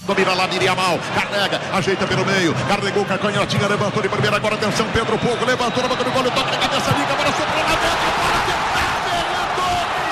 domina lá, Yamal, carrega, ajeita pelo meio, carregou, Canhotinha, levantou de primeira, agora atenção, Pedro Fogo, levantou na boca do gol, toque na cabeça,